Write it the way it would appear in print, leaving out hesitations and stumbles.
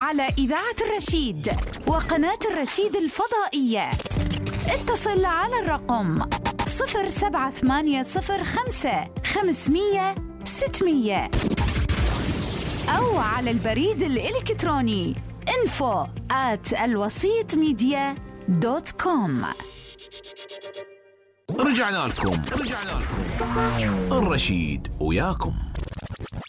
على إذاعة الرشيد وقناة الرشيد الفضائية. اتصل على الرقم 07805 أو على البريد الإلكتروني info@alwasitmedia.com. رجعنا لكم الرشيد وياكم.